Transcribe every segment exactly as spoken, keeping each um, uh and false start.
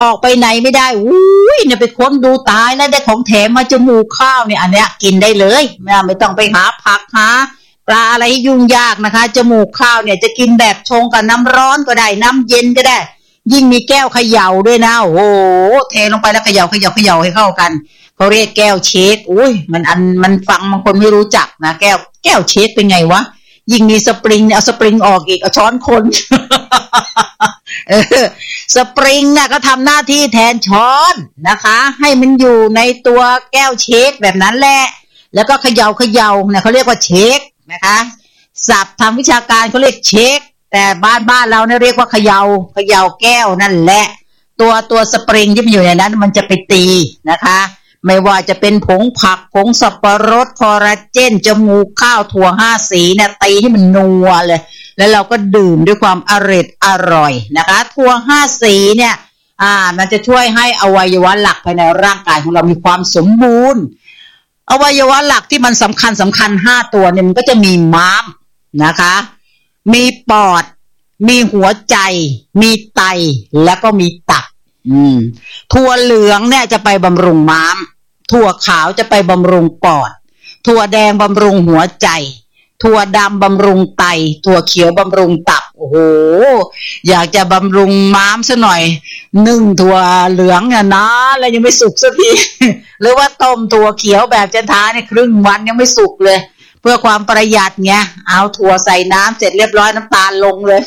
อกไปไหนไม่ได้อุ้ยเนี่ยไปค้นดูตายแล้วได้ของแถมมาจมูกข้าวเนี่ยอันเนี้ยกินได้เลยไม่ไม่ต้องไปหาผักหาปลาอะไรยุ่งยากนะคะจมูกข้าวเนี่ยจะกินแบบชงกับน้ำร้อนก็ได้น้ำเย็นก็ได้ยิ่งมีแก้วเขย่าด้วยนะโอ้โหเทลงไปแล้วเขย่าเขย่าเขย่าให้เข้ากันเขาเรียกแก้วเชคอุ้ยมันอันมันฟังบางคนไม่รู้จักนะแก้วแก้วเชคเป็นไงวะยิ่งมีสปริงเนี่ยเอาสปริงออกอีกเอาช้อนคนเออสปริงน่ะก็ทำหน้าที่แทนช้อนนะคะให้มันอยู่ในตัวแก้วเชคแบบนั้นแหละแล้วก็เขย่าเขย่าเนี่ยเขาเรียกว่าเชคนะคะศัพท์ทางวิชาการเขาเรียกเชคแต่บ้านบ้านเราเนี่ยเรียกว่าเขย่าเขย่าแก้วนั่นแหละตัวตัวสปริงที่มันอยู่ในนั้นมันจะไปตีนะคะไม่ว่าจะเป็นผงผักผงสับปะรดคอลลาเจนจมูกข้าวถั่วห้าสีเนี่ยตีให้มันนัวเลยแล้วเราก็ดื่มด้วยความอร่อยอร่อยนะคะถั่วห้าสีเนี่ยอ่ามันจะช่วยให้อวัยวะหลักภายในร่างกายของเรามีความสมบูรณ์อวัยวะหลักที่มันสำคัญสำคัญห้าตัวเนี่ยมันก็จะมีม้ามนะคะมีปอดมีหัวใจมีไตแล้วก็มีตับอืมถั่วเหลืองเนี่ยจะไปบำรุงม้ามถั่วขาวจะไปบำรุงปอดถั่วแดงบำรุงหัวใจถั่วดำบำรุงไตถั่วเขียวบำรุงตับโอ้โหอยากจะบำรุงม้ามซะหน่อยนึ่งถั่วเหลืองเนี่ยนะแล้วยังไม่สุกสักทีหรือว่าต้มถั่วเขียวแบบจันทาเนี่ยครึ่งวันยังไม่สุกเลยเพื่อความประหยัดไงเอาถั่วใส่น้ำเสร็จเรียบร้อยน้ำตาลลงเลย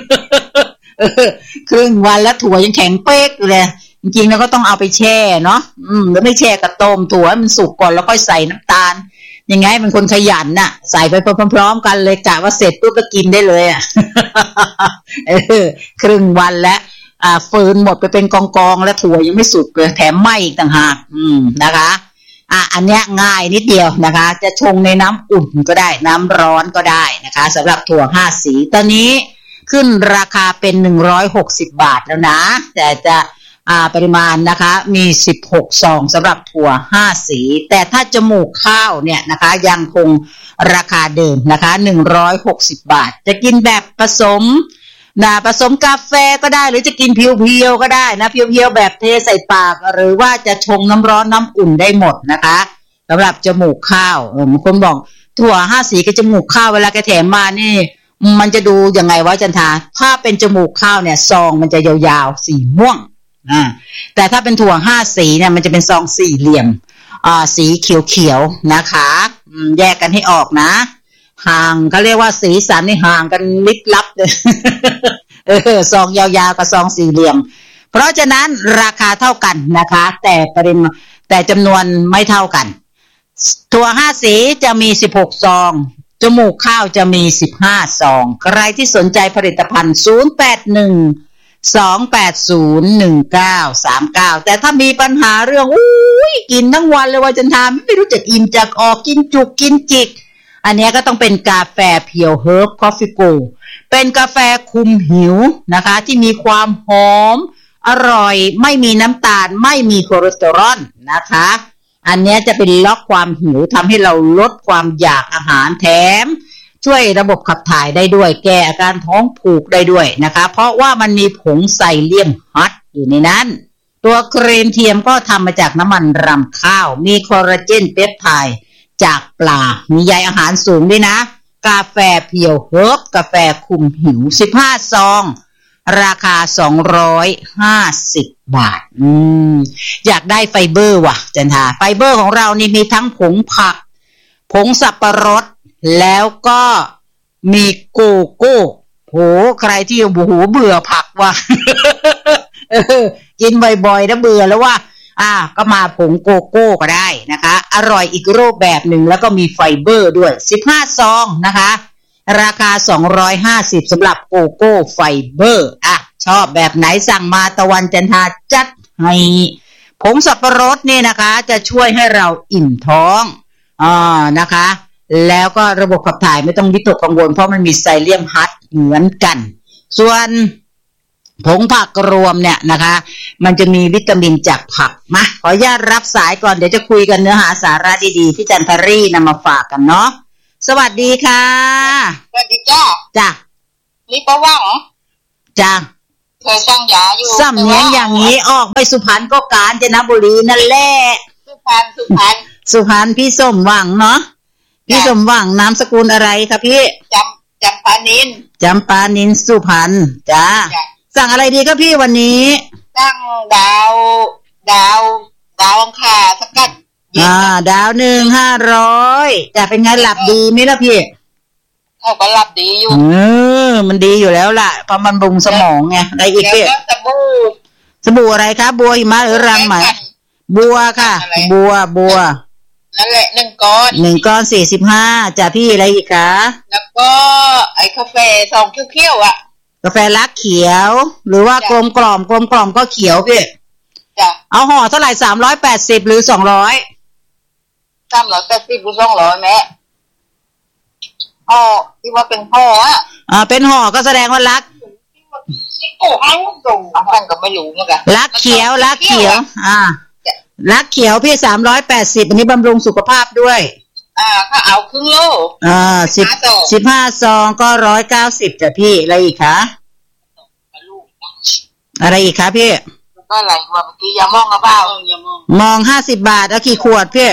ครึ่งวันแล้วถั่วยังแข็งเป๊กเลยจริงๆแล้วก็ต้องเอาไปแช่เนาะอืมแล้วไม่แช่กับต้มถั่วให้มันสุกก่อนแล้วค่อยใส่น้ำตาลยังไงเป็นคนขยันน่ะใส่ไปพร้อมๆกันเลยกะว่าเสร็จปุ๊บก็กินได้เลยอ่ะ เออครึ่งวันแล้วอ่าฟืนหมดไปเป็นกองๆแล้วถั่วยังไม่สุกเลยแถมไหม้อีกต่างหากอืมนะคะอ่ะอันเนี้ยง่ายนิดเดียวนะคะจะชงในน้ำอุ่นก็ได้น้ำร้อนก็ได้นะคะสำหรับถั่วห้าสีตอนนี้ขึ้นราคาเป็นหนึ่งร้อยหกสิบบาทแล้วนะแต่จะอ่าปริมาณนะคะมีสิบหกซองสำหรับถั่วห้าสีแต่ถ้าจมูกข้าวเนี่ยนะคะยังคงราคาเดิมนะคะหนึ่งร้อยหกสิบบาทจะกินแบบผสมนะผสมกาแฟก็ได้หรือจะกินเพียวๆก็ได้นะเพียวๆแบบเทใส่ปากหรือว่าจะชงน้ำร้อนน้ำอุ่นได้หมดนะคะสำหรับจมูกข้าวบางคนบอกถั่วห้าสีกับจมูกข้าวเวลาแกแถมมานี่มันจะดูยังไงวะจันทาถ้าเป็นจมูกข้าวเนี่ยซองมันจะยาวๆสีม่วงอ่าแต่ถ้าเป็นถั่วห้าสีเนี่ยมันจะเป็นซองสี่เหลี่ยมอ่าสีเขียวๆนะคะแยกกันให้ออกนะห่างเขาเรียกว่าสีสันนี่ห่างกันลิบลับเลยเออซองยาวๆกับซองสี่เหลี่ยมเพราะฉะนั้นราคาเท่ากันนะคะแต่ปริมาณแต่จำนวนไม่เท่ากันถั่วห้าสีจะมีสิบหกซองจมูกข้าวจะมีสิบห้าซองใครที่สนใจผลิตภัณฑ์ศูนย์ แปด หนึ่ง สอง แปด ศูนย์ หนึ่ง เก้า สาม เก้าแต่ถ้ามีปัญหาเรื่องอุ้ยกินทั้งวันเลยว่าจันทาไม่รู้จะอิ่มจากออกกินจุกกินจิกอันนี้ก็ต้องเป็นกาแฟเพียวเฮิร์บคอฟฟี่โกเป็นกาแฟคุมหิวนะคะที่มีความหอมอร่อยไม่มีน้ำตาลไม่มีคอเลสเตอรอลนะคะอันนี้จะเป็นล็อกความหิวทำให้เราลดความอยากอาหารแถมช่วยระบบขับถ่ายได้ด้วยแก้อาการท้องผูกได้ด้วยนะคะเพราะว่ามันมีผงไซเลียมฮัตอยู่ในนั้นตัวครีมเทียมก็ทำมาจากน้ำมันรำข้าวมีคอลลาเจนเปปไทด์จากปลามีใยอาหารสูงด้วยนะกาแฟเพียวเฮิร์บกาแฟคุมหิวสิบห้าซองราคาสองร้อยห้าสิบบาทอืมอยากได้ไฟเบอร์ว่ะจันทาไฟเบอร์ของเรานี่มีทั้งผงผักผงสับปะรดแล้วก็มีโกโก้โหใครที่โอ้โหเบื่อผักว่ะ กินบ่อยๆแล้วเบื่อแล้วว่าอ่าก็มาผงโกโก้ก็ได้นะคะอร่อยอีกรูปแบบหนึ่งแล้วก็มีไฟเบอร์ด้วยสิบห้าซองนะคะราคาสองร้อยห้าสิบสำหรับโกโก้ไฟเบอร์อ่ะชอบแบบไหนสั่งมาตะวันจันทาจัดให้ผงสับปะรดนี่นะคะจะช่วยให้เราอิ่มท้องอ่านะคะแล้วก็ระบบขับถ่ายไม่ต้องวิตกกังวลเพราะมันมีไซเลียมฮัตเหมือนกันส่วนผงผักรวมเนี่ยนะคะมันจะมีวิตามินจากผักมาขออนุญาตรับสายก่อนเดี๋ยวจะคุยกันเนื้อหาสาระดีๆที่จันทรีนำมาฝากกันเนาะสวัสดีค่ะสวัสดีจ้าจ้าลิปะว่างจ้าเคยสั่งยาอยู่สำเนียงอย่างนี้ออกไปสุพรรณก็กาญจนบุรีนั่นแหละสุพรรณสุพรรณสุพรรณพี่สมหวังเนาะพี่สมหวังนามสกุลอะไรครับพี่จำจำปานินจำปานินสุพรรณจ้าสั่งอะไรดีครับพี่วันนี้สั่งดาวดาวดาวอังคารสกัดอ่าดาวหนึ่งห้าร้อยจะเป็นไงหลับดีไหมล่ะพี่เขาก็หลับดีอยู่เออมันดีอยู่แล้วล่ะเพราะมันบำรุงสมองไงได้อีกพี่สบู่สบู่อะไรครับบัวหิมะหรือรังไหมบัวค่ะบัวบัวนั่นแหละหนึ่งก้อนหนึ่งก้อนสี่สิบห้าจ้ะพี่อะไรอีกคะแล้วก็ไอ้กาแฟซองเขียวๆอ่ะกาแฟลักเขียวหรือว่ากลมกล่อมกลมกล่อมก็เขียวพี่จ้ะเอาห่อเท่าไหร่สามร้อยแปดสิบหรือสองร้อยสามร้อยแปดสิบหรือสองร้อยแม่ห่อที่ว่าเป็นห่ออ่ะอ่าเป็นห่อก็แสดงว่าลักโอ้ให้ส่งท่านก็ไม่รู้เหมือนกันลักเขียวลักเขียวอ่าลักเขียวพี่สามร้อยแปดสิบอันนี้บำรุงสุขภาพด้วยอ่าถ้าเอาครึ่งโลอ่าสิบสิบห้าซองก็ร้อยเก้าสิบจ้ะพี่อะไรอีกคะอะไรอีกคะพี่ก็อะไรว่าเมื่อกี้ยามองกระเป๋ายามองมองห้าสิบบาทเอากี่ขวดพี่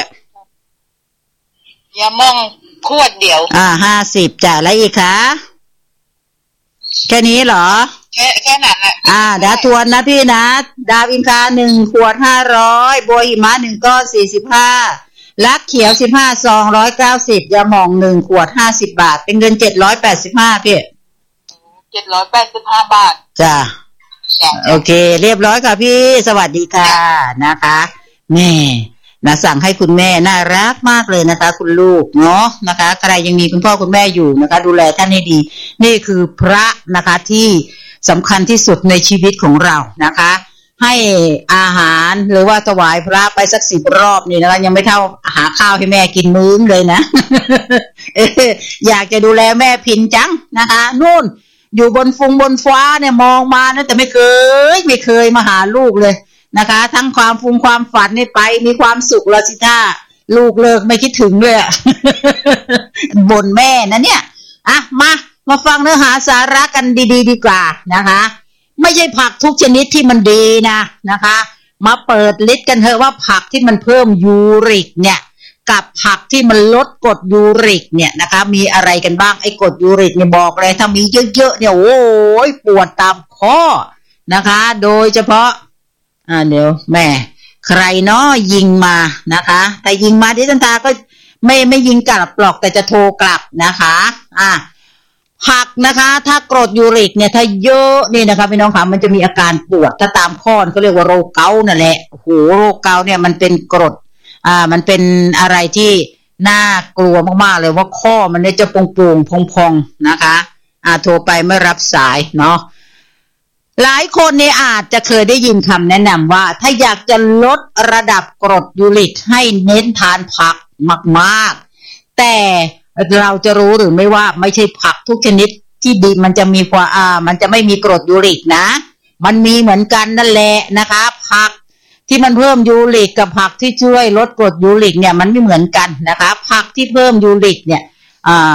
ยามองขวดเดียวอ่าห้าสิบจ้ะอะไรอีกคะแค่นี้เหรอแค่แค่นั้นแหละอ่าดาทวนนะพี่นะดาวอินคาหนึ่งขวดห้าร้อยบัวหิมะหนึ่งก้อนสี่สิบห้าลักเขียวสิบห้าซองร้อยเก้าสิบยาหม่องหนึ่งขวดห้าสิบบาทเป็นเงินเจ็ดร้อยแปดสิบห้าพี่เจ็ดร้อยแปดสิบห้าบาทจ้ะโอเคเรียบร้อยค่ะพี่สวัสดีค่ะนะคะแม่นะสั่งให้คุณแม่น่ารักมากเลยนะคะคุณลูกเนาะนะคะใครยังมีคุณพ่อคุณแม่อยู่นะคะดูแลท่านให้ดีนี่คือพระนะคะที่สำคัญที่สุดในชีวิตของเรานะคะให้อาหารหรือว่าถวายพระไปสักสิบรอบนี่นะคะยังไม่เท่าหาข้าวให้แม่กินมื้อเลยนะ อยากจะดูแลแม่พินจังนะคะนู่นอยู่บนฟงบนฟ้าเนี่ยมองมานะแต่ไม่เคยไม่เคยมาหาลูกเลยนะคะทั้งความฟุ้งความฝันนี่ไปมีความสุขแล้วสิท่าลูกเลิกไม่คิดถึงเลยบ่นแม่นะเนี่ยอ่ะมามาฟังเนื้อหาสาระกันดีๆดีกว่านะคะไม่ใช่ผักทุกชนิดที่มันดีนะนะคะมาเปิดลิสต์กันเถอะว่าผักที่มันเพิ่มยูริกเนี่ยกับผักที่มันลดกรดยูริกเนี่ยนะคะมีอะไรกันบ้างไอ้กรดยูริกเนี่ยบอกเลยถ้ามีเยอะๆเนี่ยโอ้ยปวดตามข้อนะคะโดยเฉพาะอ่าเดี๋ยวแม่ใครเนาะยิงมานะคะแต่ยิงมาดิฉันตาก็ไม่ไม่ยิงกลับหรอกแต่จะโทรกลับนะคะอ่ะผักนะคะถ้ากรดยูริกเนี่ยถ้าเยอะนี่นะคะพี่น้องค่ะมันจะมีอาการปวดถ้าตามข้อเขาเรียกว่าโรคเกาต์นั่นแหละโอ้โหโรคเกาต์เนี่ยมันเป็นกรดอ่ามันเป็นอะไรที่น่ากลัวมากๆเลยว่าข้อมันเนี่ยจะปงๆพองๆนะคะอ่าโทรไปไม่รับสายเนาะหลายคนเนี่ยอาจจะเคยได้ยินคำแนะนำว่าถ้าอยากจะลดระดับกรดยูริกให้เน้นทานผักมากๆแต่เราจะรู้หรือไม่ว่าไม่ใช่ผักทุกชนิดที่ดีมันจะมีความอ่ามันจะไม่มีกรดยูริกนะมันมีเหมือนกันนั่นแหละนะคะผักที่มันเพิ่มยูริกกับผักที่ช่วยลดกรดยูริกเนี่ยมันไม่เหมือนกันนะคะผักที่เพิ่มยูริกเนี่ยอ่า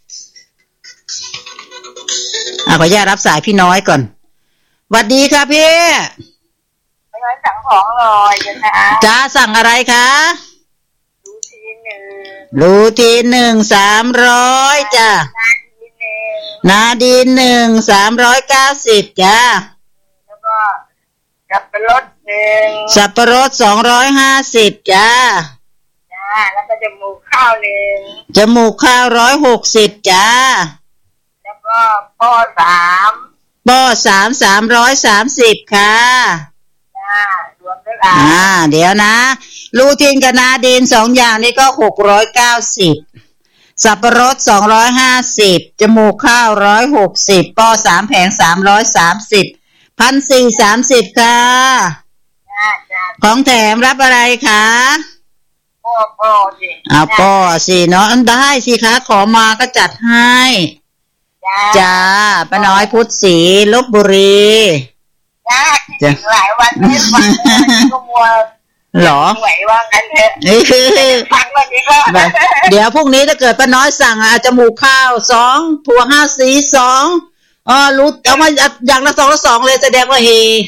อ่าขออนุญาตรับสายพี่น้อยก่อนสวัสดีค่ะพี่ไปร้านสั่งของอร่อยกันนะจ้าสั่งอะไรคะรูทีหนึ่งรูทีหนึ่งสามร้อยจ้านาดีหนึ่งสามร้อยเก้าสิบจ้าแล้วก็สับปะรดหนึ่งสับปะรดสองร้อยห้าสิบจ้าจ้าแล้วก็จมูกข้าวหนึ่งจมูกข้าวร้อยหกสิบจ้าแล้วก็ป้อสามป้อสามสามร้อยสามสิบค่ะจ้ารวมด้วยกันอ่าเดี๋ยวนะรูทีนกับนาดีนสองอย่างนี้ก็หกร้อยเก้าสิบสับปะรดสองร้อยห้าสิบจมูกข้าวร้อยหกสิบป้อสามแผงสามร้อยสามสิบพันสี่สามสิบค่ะของแถมรับอะไรคะป้อป้อสิอ่าป้อสิเนาะได้สิคะขอมาก็จัดให้จ้าป้าน้อยพุทธศรีลพบุรีจ้าหลายวันไม่ฟังก็มัวหรอไหวว่างั้นเถอะฟังวันนี้ก็เดี๋ยวพรุ่งนี้ถ้าเกิดป้าน้อยสั่งอาจจะหมูข้าวสองถั่วห้าสีสองอ๋อรู้เอามาอย่างละสองละสองเลยแสดงว่าเฮ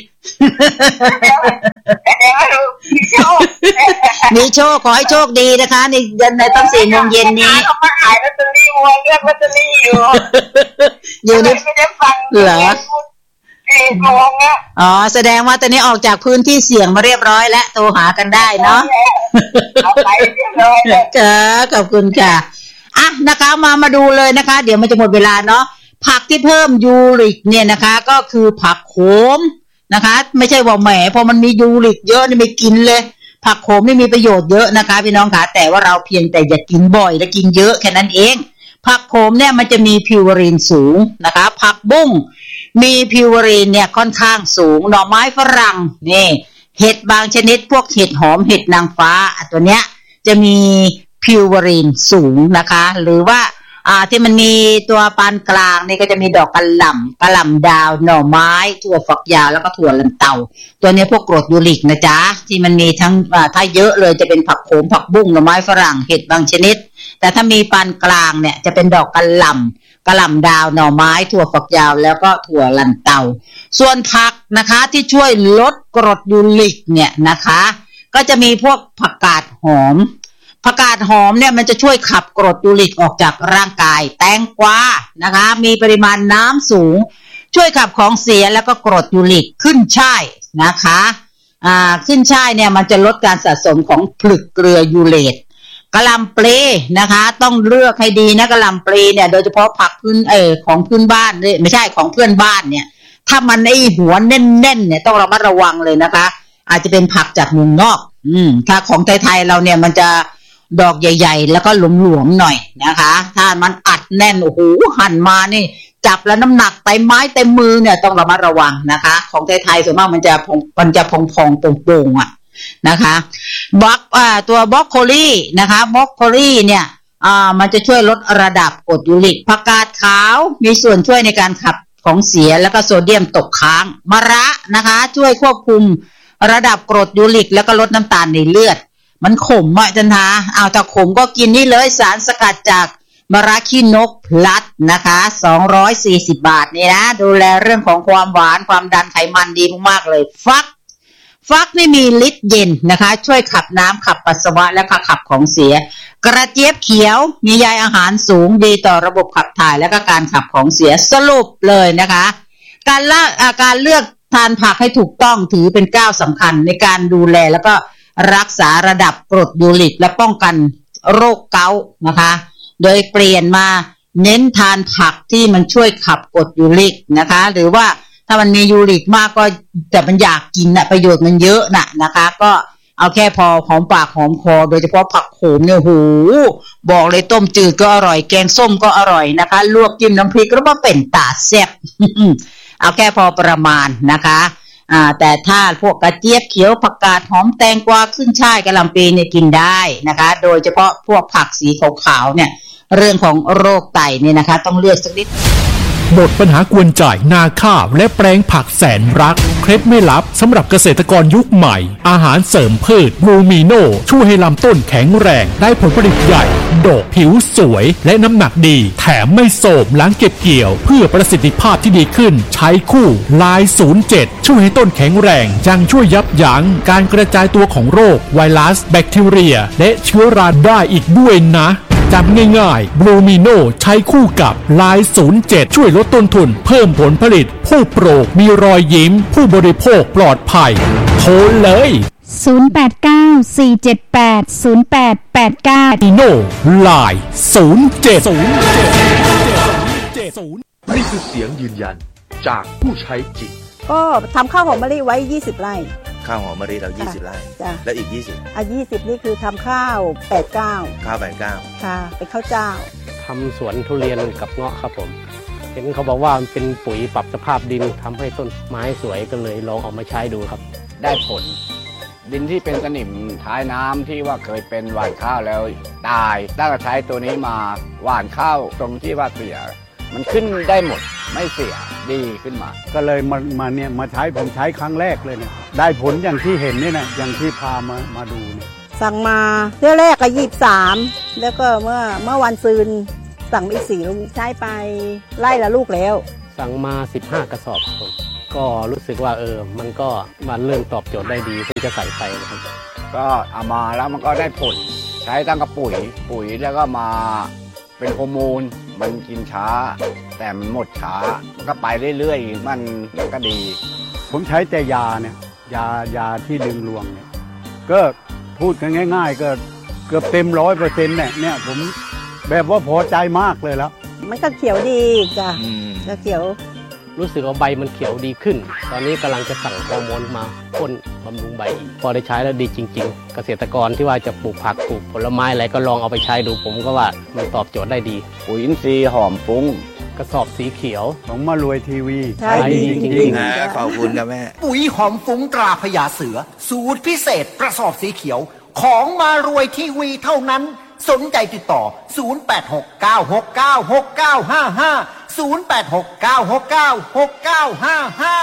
มีโชคมีโชคขอให้โชคดีนะคะในเดือนในตั้งสี่โมงเย็นนี้เขามาขายลอตเตอรี่วัวเลือกลอตเตอรี่อยู่อยู่นี่ไม่ได้ฟังเหรอสี่โมงอ่ะอ๋อแสดงว่าตอนนี้ออกจากพื้นที่เสี่ยงมาเรียบร้อยแล้วโทรหากันได้เนาะเอาไปเรียบร้อยเลยจ้าขอบคุณค่ะอ่ะนะคะมามาดูเลยนะคะเดี๋ยวมันจะหมดเวลาเนาะผักที่เพิ่มยูริกเนี่ยนะคะก็คือผักโขมนะคะไม่ใช่ว่าแหมพอมันมียูริกเยอะนี่ไม่กินเลยผักโขมนี่มีประโยชน์เยอะนะคะพี่น้องค่ะแต่ว่าเราเพียงแต่อย่ากินบ่อยและกินเยอะแค่นั้นเองผักโขมเนี่ยมันจะมีพิวเวอรีนสูงนะคะผักบุ้งมีพิวเวอรีนเนี่ยค่อนข้างสูงหน่อไม้ฝรั่งนี่เห็ดบางชนิดพวกเห็ดหอมเห็ดนางฟ้าตัวเนี้ยจะมีพิวเวอรีนสูงนะคะหรือว่าอ่าที่มันมีตัวปานกลางนี่ก็จะมีดอกกระหล่ำกระหล่ำดาวหน่อไม้ถั่วฝักยาวแล้วก็ถั่วลันเตาตัวนี้พวกกรดยูริกนะจ๊ะที่มันมีทั้งอ่าถ้าเยอะเลยจะเป็นผักโขมผักบุ้งหน่อไม้ฝรั่งเห็ดบางชนิดแต่ถ้ามีปานกลางเนี่ยจะเป็นดอกกระหล่ำกระหล่ำดาวหน่อไม้ถั่วฝักยาวแล้วก็ถั่วลันเตาส่วนผักนะคะที่ช่วยลดกรดยูริกเนี่ยนะคะก็จะมีพวกผักกาดหอมผักกาดหอมเนี่ยมันจะช่วยขับกรดยูริกออกจากร่างกายแตงกวานะคะมีปริมาณน้ำสูงช่วยขับของเสียแล้วก็กรดยูริกขึ้นช่ายนะคะอ่าขึ้นช่ายเนี่ยมันจะลดการสะสมของผลึกเกลือยูเรตกะหล่ำปลีนะคะต้องเลือกให้ดีนะกะหล่ำปลีเนี่ยโดยเฉพาะผักพื้นเออของพื้นบ้านเนี่ยไม่ใช่ของเพื่อนบ้านเนี่ยถ้ามันไอหัวแน่นๆเนี่ยต้องระมัดระวังเลยนะคะอาจจะเป็นผักจากเมืองนอกอืมถ้าของไทยๆเราเนี่ยมันจะดอกใหญ่ๆแล้วก็หลวมๆหน่อยนะคะถ้ามันอัดแน่นโอ้โหหั่นมานี่จับแล้วน้ำหนักเต็มไม้เต็มมือเนี่ยต้องระมัดระวังนะคะของไทยๆส่วนมากมันจะมันจะพองๆโป่งๆอ่ะนะคะบล็อกอ่าตัวบล็อกโคลีนะคะบล็อกโคลีเนี่ยอ่ามันจะช่วยลดระดับกรดยูริกผักกาดขาวมีส่วนช่วยในการขับของเสียแล้วก็โซเดียมตกค้างมะระนะคะช่วยควบคุมระดับกรดยูริกแล้วก็ลดน้ำตาลในเลือดมันขมอ่ะจันทาเอาแต่ขมก็กินนี่เลยสารสกัดจากมะระขี้นกพลัดนะคะสองร้อยสี่สิบบาทนี่นะดูแลเรื่องของความหวานความดันไขมันดีมากๆเลยฟักฟักนี่มีฤทธิ์เย็นนะคะช่วยขับน้ำขับปัสสาวะและขับของเสียกระเจี๊ยบเขียวมีใยอาหารสูงดีต่อระบบขับถ่ายและก็การขับของเสียสรุปเลยนะคะการละการเลือกทานผักให้ถูกต้องถือเป็นก้าวสำคัญในการดูแลแล้วก็รักษาระดับกรดยูริกและป้องกันโรคเกาต์นะคะโดยเปลี่ยนมาเน้นทานผักที่มันช่วยขับกรดยูริกนะคะหรือว่าถ้ามันมียูริกมากก็แต่มันอยากกินนะประโยชน์มันเยอะนะนะคะก็เอาแค่พอหอมปากหอมคอโดยเฉพาะผักโขมเนี่ยโหบอกเลยต้มจืดก็อร่อยแกงส้มก็อร่อยนะคะลวกจิ้มน้ำพริกแล้วมาเป็นตาแซ่บ เอาแค่พอประมาณนะคะอ่าแต่ถ้าพวกกระเจี๊ยบเขียวผักกาดหอมแตงกวาขึ้นช่ายกะหล่ำปีเนี่ยกินได้นะคะโดยเฉพาะพวกผักสีขาวๆเนี่ยเรื่องของโรคไตเนี่ยนะคะต้องเลือกสักนิดหมดปัญหากวนจ่ายนาข้าวและแปลงผักแสนรักเคล็ดไม่ลับสำหรับเกษตรกรยุคใหม่อาหารเสริมพืชบลูมิโนช่วยให้ลำต้นแข็งแรงได้ผลผลิตใหญ่ดกผิวสวยและน้ำหนักดีแถมไม่โสมหลังเก็บเกี่ยวเพื่อประสิทธิภาพที่ดีขึ้นใช้คู่ลายศูนย์เจ็ดช่วยให้ต้นแข็งแรงยังช่วยยับยั้งการกระจายตัวของโรคไวรัสแบคทีเรียและเชื้อราได้อีกด้วยนะจำง่ายๆบลูมิโนใช้คู่กับลายศูนย์เจ็ดช่วยลดต้นทุนเพิ่มผลผลิตผู้ปลูกมีรอยยิ้มผู้บริโภคปลอดภัยโทรเลยศูนย์ แปด เก้า สี่ เจ็ด แปด ศูนย์ แปด แปด เก้ามิโนลายศูนย์เจ็ดนี่คือเสียงยืนยันจากผู้ใช้จริงก็ทำข้าวหอมมะลิไว้ยี่สิบไร่ข้าวหอมมะลิเรายี่สิบไร่และอีกยี่สิบอ่ะยี่สิบนี่คือทำข้าวแปดเก้าข้าวแปดเก้าค่ะเป็นข้าวเจ้าทำสวนทุเรียนกับเงาะครับผมเห็นเขาบอกว่ามันเป็นปุ๋ยปรับสภาพดินทำให้ต้นไม้สวยก็เลยลองเอามาใช้ดูครับได้ผลดินที่เป็นสนิมท้ายน้ำที่ว่าเคยเป็นหว่านข้าวแล้วตายตั้งแต่ใช้ตัวนี้มาหว่านข้าวตรงที่ว่าเสียมันขึ้นได้หมดไม่เสียดีขึ้นมาก็เลยมามาเนี่ยมาใช้ผมใช้ครั้งแรกเลยเนี่ยได้ผลอย่างที่เห็นนี่นะอย่างที่พามามาดูเนี่ยสั่งมาเที่ยวแรกก็ยี่สิบสามแล้วก็เมื่อเมื่อวันซืนสั่งอีกสี่ลูกใช้ไปไล่ละลูกแล้วสั่งมาสิบห้ากระสอบครับผมก็รู้สึกว่าเออมันก็มันเริ่มตอบโจทย์ได้ดีที่จะใส่ไปนะครับก็เอามาแล้วมันก็ได้ผลใช้ตั้งกับปุ๋ยปุ๋ยแล้วก็มาเป็นฮอร์โมนมันกินช้าแต่มันหมดช้ามันก็ไปเรื่อยๆมันก็ดีผมใช้แต่ยาเนี่ยยายาที่ดึงรวงเนี่ยก็พูดกันง่ายๆก็เกือบเต็มร้อยเปอร์เซ็นต์เนี่ยเนี่ยผมแบบว่าพอใจมากเลยแล้วมันก็เขียวดีจ้ะจะเขียวรู้สึกว่าใบมันเขียวดีขึ้นตอนนี้กำลังจะสั่งฮอร์โมนมาพ่นบำรุงใบอีกพอได้ใช้แล้วดีจริงๆเกษตรกรที่ว่าจะปลูกผักปลูกผลไม้อะไรก็ลองเอาไปใช้ดูผมก็ว่ามันตอบโจทย์ได้ดีปุ๋ยอินทรีย์หอมฟุ้งกระสอบสีเขียวของมารวยทีวีใช่ดีจริงๆนะขอบคุณครับแม่ปุ๋ยหอมฟุ้งตราพญาเสือสูตรพิเศษกระสอบสีเขียวของมารวยทีวีเท่านั้นสนใจติดต่อศูนย์ แปด หก เก้า หก เก้า หก เก้า ห้า ห้า ศูนย์ แปด หก เก้า หก เก้า หก เก้า ห้า ห้า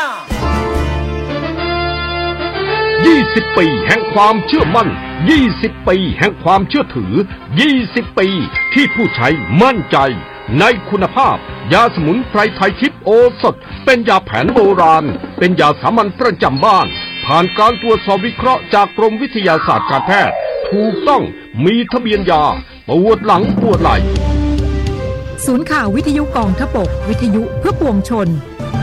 ยี่สิบ ปีแห่งความเชื่อมั่นยี่สิบ ปีแห่งความเชื่อถือยี่สิบ ปีที่ผู้ใช้มั่นใจในคุณภาพยาสมุนไพรไทยทิพย์โอสถเป็นยาแผนโบราณเป็นยาสามัญประจำบ้านผ่านการตรวจสอบวิเคราะห์จากกรมวิทยาศาสตร์การแพทย์ถูกต้องมีทะเบียนยาปวดหลังปวดไหล่ศูนย์ข่าววิทยุกองทพบกวิทยุเพื่อปวงชน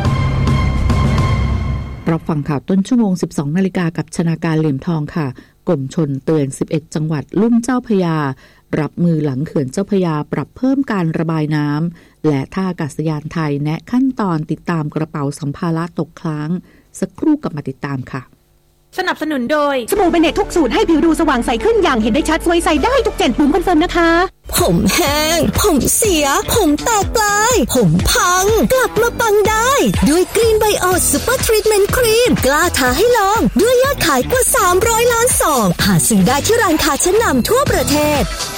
รับฟังข่าวต้นชั่วโมง สิบสอง นาฬิกากับชนาการเหลี่ยมทองค่ะกรมชลเตือนสิบเอ็ดจังหวัดลุ่มเจ้าพระยารับมือหลังเขื่อนเจ้าพระยาปรับเพิ่มการระบายน้ำและท่าอากาศยานไทยแนะขั้นตอนติดตามกระเป๋าสัมภาระตกค้างสักครู่กลับมาติดตามค่ะสนับสนุนโดยสบู่เบเนตทุกสูตรให้ผิวดูสว่างใสขึ้นอย่างเห็นได้ชัดสวยใสได้ทุกเจนปุ่มคอนเฟิร์มนะคะผมแห้งผมเสียผมแตกปลายผมพังกลับมาปังได้ด้วยกรีนไบโอซูเปอร์ทรีทเมนต์ครีมกล้าท้าให้ลองด้วยยอดขายกว่าสามร้อยล้านซองหาซื้อได้ที่ร้านค้าชั้นนำทั่วประเทศ